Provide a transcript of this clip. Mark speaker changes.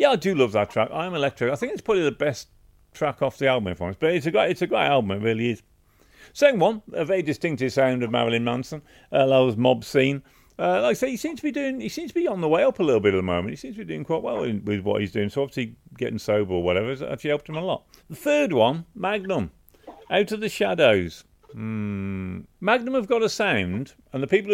Speaker 1: Yeah, I do love that track. I'm Electric. I think it's probably the best track off the album, if I'm honest. But it's a great album. It really is. Second one, a very distinctive sound of Marilyn Manson. That was Mob Scene. Like I say, he seems to be on the way up a little bit at the moment. He seems to be doing quite well with what he's doing. So obviously getting sober or whatever has actually helped him a lot. The third one, Magnum, Out of the Shadows. Magnum have got a sound, and the people